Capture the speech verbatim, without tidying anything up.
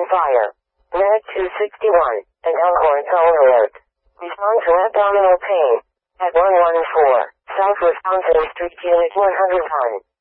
fire. Med two sixty-one, and Elkhorn Zone Alert. Respond to abdominal pain. At one one four, South Wisconsin Street Unit one hundred one.